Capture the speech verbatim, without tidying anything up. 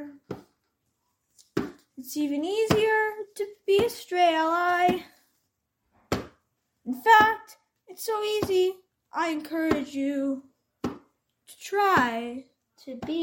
easier. It's even easier to be a stray ally. In fact, it's so easy, I encourage you to try To be